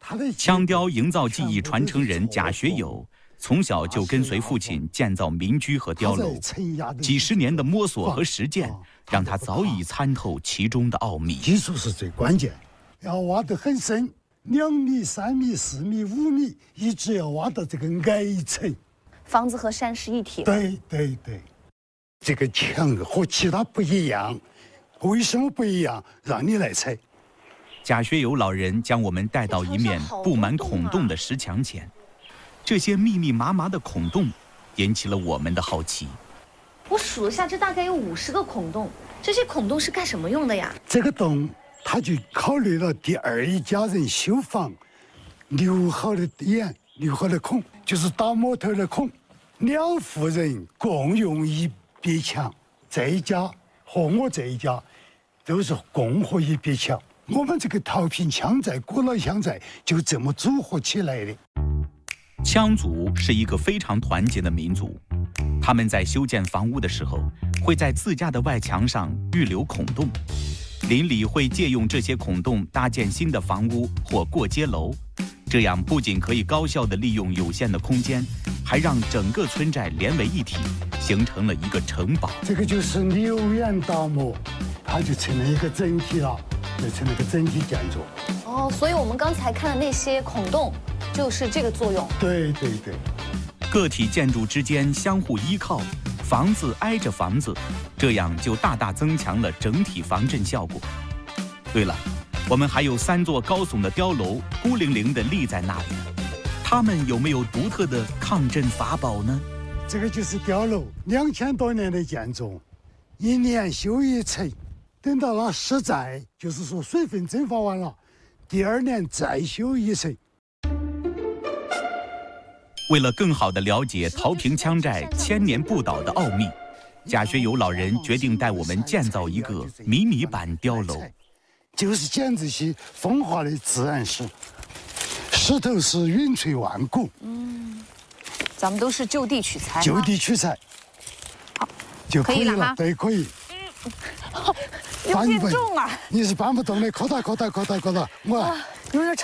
腔雕营造技艺传承人贾学友，从小就跟随父亲建造民居和碉楼，几十年的摸索和实践，让他早已参透其中的奥秘。 技术是最关键，要挖得很深，2米、3米、4米、5米，一直要挖到这个矮层。 房子和山是一体。 对，这个墙和其他不一样，为什么不一样？让你来猜。 贾学友老人将我们带到一面布满孔洞的石墙前，这些密密麻麻的孔洞引起了我们的好奇。 我数了下，这大概有50个孔洞。这些孔洞是干什么用的呀？ 这个洞，他就考虑了第二一家人修房留好的眼、留好的孔，就是打模特的孔。2户人共用一边墙，这一家和我这一家都是共和一边墙。我们这个陶坪羌寨、古老羌寨就这么组合起来的。 羌族是一个非常团结的民族，他们在修建房屋的时候，会在自家的外墙上预留孔洞，邻里会借用这些孔洞搭建新的房屋或过街楼，这样不仅可以高效地利用有限的空间，还让整个村寨连为一体，形成了一个城堡。 这个就是留眼打磨，它就成了一个整体了。就成了个整体建筑。 哦，所以我们刚才看的那些孔洞，就是这个作用。 对。 个体建筑之间相互依靠，房子挨着房子，这样就大大增强了整体防震效果。对了，我们还有3座高耸的碉楼，孤零零地立在那里，它们有没有独特的抗震法宝呢？ 这个就是碉楼，2000多年的建筑，1年修1层。等到了实在，就是说水分蒸发完了，第2年再修1层。 为了更好地了解陶坪羌寨1000年不倒的奥秘，贾学友老人决定带我们建造一个迷你版碉楼， 就是捡这些风化的自然石，石头是允垂万古。 咱们都是就地取材。 就地取材， 好， 就可以了吗？ 对，可以。 有点重啊！ 你是搬不动的，扩大，我。 有点沉。